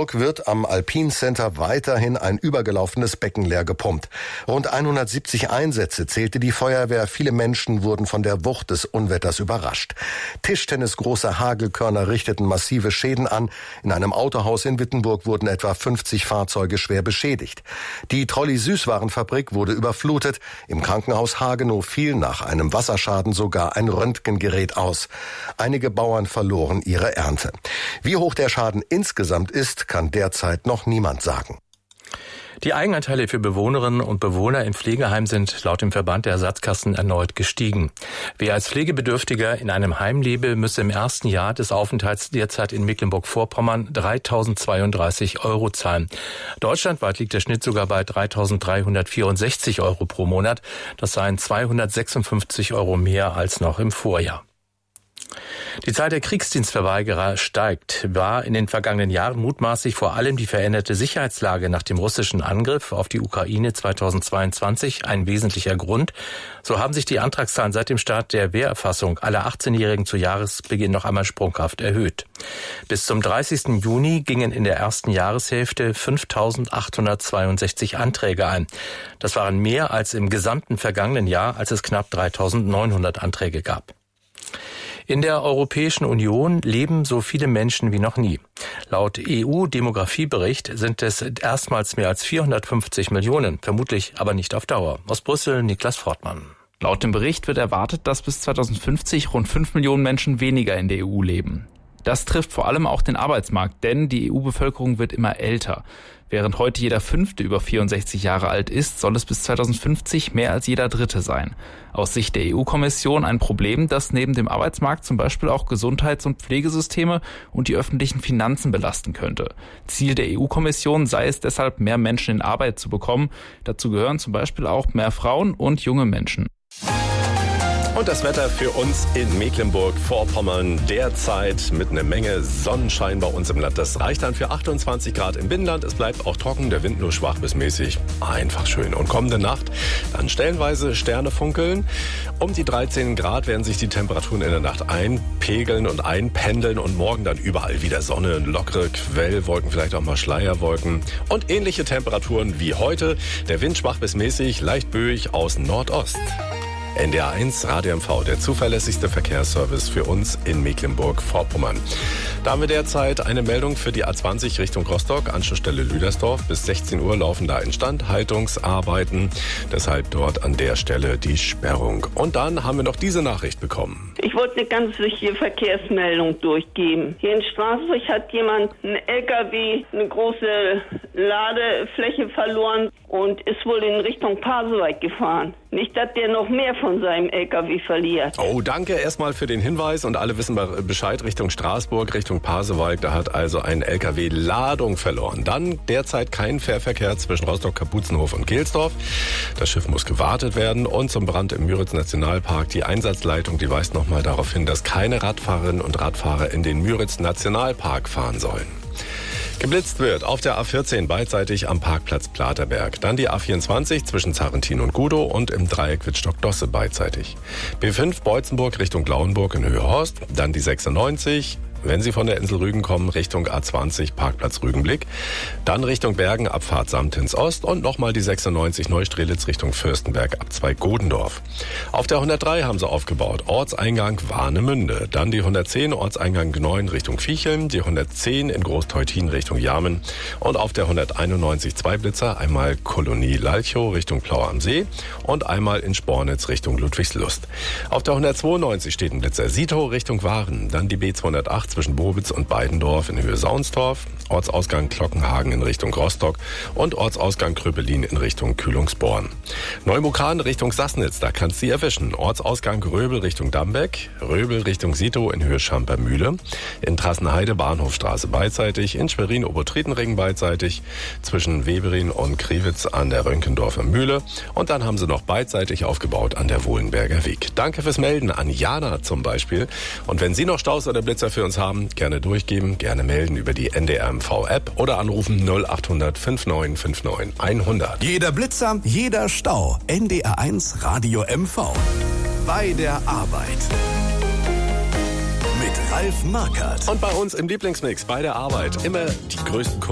Mecklenburg wird am Alpine Center weiterhin ein übergelaufenes Becken leer gepumpt. Rund 170 Einsätze zählte die Feuerwehr. Viele Menschen wurden von der Wucht des Unwetters überrascht. Tischtennisgroße Hagelkörner richteten massive Schäden an. In einem Autohaus in Wittenburg wurden etwa 50 Fahrzeuge schwer beschädigt. Die Trolli-Süßwarenfabrik wurde überflutet. Im Krankenhaus Hagenow fiel nach einem Wasserschaden sogar ein Röntgengerät aus. Einige Bauern verloren ihre Ernte. Wie hoch der Schaden insgesamt ist, kann derzeit noch niemand sagen. Die Eigenanteile für Bewohnerinnen und Bewohner im Pflegeheim sind laut dem Verband der Ersatzkassen erneut gestiegen. Wer als Pflegebedürftiger in einem Heim lebe, müsse im ersten Jahr des Aufenthalts derzeit in Mecklenburg-Vorpommern 3.032 € zahlen. Deutschlandweit liegt der Schnitt sogar bei 3.364 € pro Monat. Das seien 256 € mehr als noch im Vorjahr. Die Zahl der Kriegsdienstverweigerer steigt. War in den vergangenen Jahren mutmaßlich vor allem die veränderte Sicherheitslage nach dem russischen Angriff auf die Ukraine 2022 ein wesentlicher Grund. So haben sich die Antragszahlen seit dem Start der Wehrerfassung aller 18-Jährigen zu Jahresbeginn noch einmal sprunghaft erhöht. Bis zum 30. Juni gingen in der ersten Jahreshälfte 5.862 Anträge ein. Das waren mehr als im gesamten vergangenen Jahr, als es knapp 3.900 Anträge gab. In der Europäischen Union leben so viele Menschen wie noch nie. Laut EU-Demografiebericht sind es erstmals mehr als 450 Millionen, vermutlich aber nicht auf Dauer. Aus Brüssel Niklas Fortmann. Laut dem Bericht wird erwartet, dass bis 2050 rund 5 Millionen Menschen weniger in der EU leben. Das trifft vor allem auch den Arbeitsmarkt, denn die EU-Bevölkerung wird immer älter. Während heute jeder Fünfte über 64 Jahre alt ist, soll es bis 2050 mehr als jeder Dritte sein. Aus Sicht der EU-Kommission ein Problem, das neben dem Arbeitsmarkt zum Beispiel auch Gesundheits- und Pflegesysteme und die öffentlichen Finanzen belasten könnte. Ziel der EU-Kommission sei es deshalb, mehr Menschen in Arbeit zu bekommen. Dazu gehören zum Beispiel auch mehr Frauen und junge Menschen. Und das Wetter für uns in Mecklenburg-Vorpommern derzeit mit einer Menge Sonnenschein bei uns im Land. Das reicht dann für 28 Grad im Binnenland. Es bleibt auch trocken, der Wind nur schwach bis mäßig. Einfach schön. Und kommende Nacht dann stellenweise Sterne funkeln. Um die 13 Grad werden sich die Temperaturen in der Nacht einpegeln und einpendeln. Und morgen dann überall wieder Sonne, lockere Quellwolken, vielleicht auch mal Schleierwolken. Und ähnliche Temperaturen wie heute. Der Wind schwach bis mäßig, leicht böig aus Nordost. NDR 1 Radio MV, der zuverlässigste Verkehrsservice für uns in Mecklenburg-Vorpommern. Da haben wir derzeit eine Meldung für die A20 Richtung Rostock, Anschlussstelle Lüdersdorf. Bis 16 Uhr laufen da Instandhaltungsarbeiten. Deshalb dort an der Stelle die Sperrung. Und dann haben wir noch diese Nachricht bekommen. Ich wollte eine ganz wichtige Verkehrsmeldung durchgeben. Hier in Straßburg hat jemand einen LKW, eine große Ladefläche verloren und ist wohl in Richtung Pasewalk gefahren. Nicht, dass der noch mehr von seinem LKW verliert. Oh, danke erstmal für den Hinweis und alle wissen Bescheid Richtung Straßburg, Richtung Pasewalk. Da hat also ein LKW Ladung verloren. Dann derzeit kein Fährverkehr zwischen Rostock-Kapuzenhof und Gelsdorf. Das Schiff muss gewartet werden und zum Brand im Müritz-Nationalpark. Die Einsatzleitung, die weist nochmal darauf hin, dass keine Radfahrerinnen und Radfahrer in den Müritz-Nationalpark fahren sollen. Geblitzt wird auf der A14 beidseitig am Parkplatz Platerberg. Dann die A24 zwischen Zarrentin und Gudow und im Dreieck Wittstock-Dosse beidseitig. B5 Beutzenburg Richtung Lauenburg in Höhe-Horst. Dann die 96. Wenn Sie von der Insel Rügen kommen, Richtung A20, Parkplatz Rügenblick. Dann Richtung Bergen, Abfahrt Samtens Ost und nochmal die 96 Neustrelitz Richtung Fürstenberg, Ab2 Godendorf. Auf der 103 haben sie aufgebaut, Ortseingang Warnemünde. Dann die 110, Ortseingang Gneuen Richtung Viecheln, die 110 in Großteutin Richtung Jarmen. Und auf der 191 zwei Blitzer, einmal Kolonie Lalchow Richtung Plau am See und einmal in Spornitz Richtung Ludwigslust. Auf der 192 steht ein Blitzer Sito Richtung Waren. Dann die B208 zwischen Bobitz und Beidendorf in Höhe Saunstorf, Ortsausgang Glockenhagen in Richtung Rostock und Ortsausgang Kröpelin in Richtung Kühlungsborn. Neumukran Richtung Sassnitz, da kannst du sie erwischen. Ortsausgang Röbel Richtung Dambeck, Röbel Richtung Sito in Höhe Schampermühle, in Trassenheide Bahnhofstraße beidseitig, in Schwerin Obertrietenring beidseitig, zwischen Weberin und Kriwitz an der Rönkendorfer Mühle und dann haben sie noch beidseitig aufgebaut an der Wohlenberger Weg. Danke fürs Melden an Jana zum Beispiel. Und wenn Sie noch Staus oder Blitzer für uns haben, gerne durchgeben, gerne melden über die NDR MV-App oder anrufen 0800 5959 100. Jeder Blitzer, jeder Stau. NDR 1 Radio MV. Bei der Arbeit. Mit Ralf Markert. Und bei uns im Lieblingsmix bei der Arbeit immer die größten Kunden.